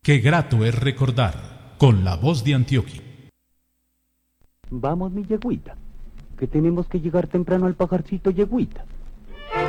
Qué grato es recordar, con la voz de Antioquia. Vamos, mi yegüita, que tenemos que llegar temprano al pajarcito yegüita.